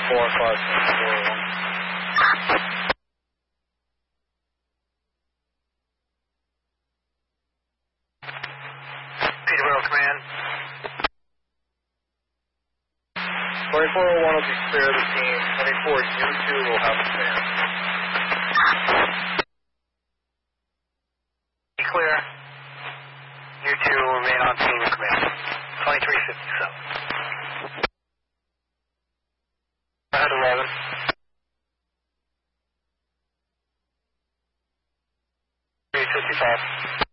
Peterborough Command. 2401 will be clear of the team. 24U2 will have the command. Be clear. U2 will remain on team and command. 2357. Ahead 11. 355.